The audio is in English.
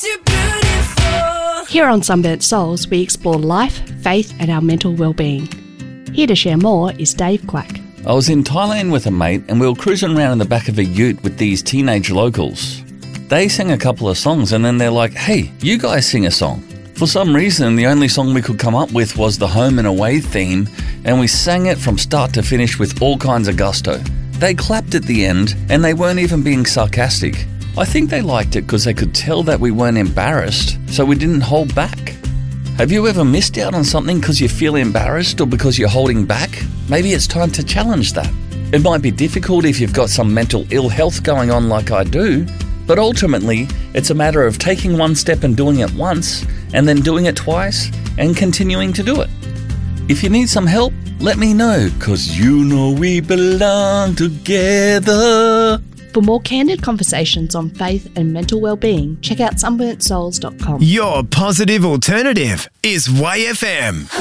too beautiful. Here on Sunburnt Souls, we explore life, faith and our mental well-being. Here to share more is Dave Quack. I was in Thailand with a mate and we were cruising around in the back of a ute with these teenage locals. They sang a couple of songs and then they're like, hey, you guys sing a song. For some reason, the only song we could come up with was the Home and Away theme, and we sang it from start to finish with all kinds of gusto. They clapped at the end and they weren't even being sarcastic. I think they liked it because they could tell that we weren't embarrassed, so we didn't hold back. Have you ever missed out on something because you feel embarrassed or because you're holding back? Maybe it's time to challenge that. It might be difficult if you've got some mental ill health going on like I do, but ultimately it's a matter of taking one step and doing it once, and then doing it twice and continuing to do it. If you need some help, let me know, because you know we belong together. For more candid conversations on faith and mental well-being, check out sunburntsouls.com. Your positive alternative is YFM.